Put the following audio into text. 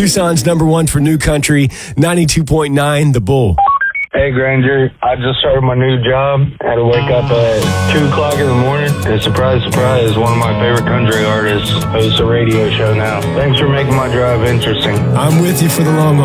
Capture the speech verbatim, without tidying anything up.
Tucson's number one for new country, ninety-two point nine, The Bull. Hey, Granger. I just started my new job. Had to wake up at two o'clock in the morning. And surprise, surprise, one of my favorite country artists hosts a radio show now. Thanks for making my drive interesting. I'm with you for the long haul.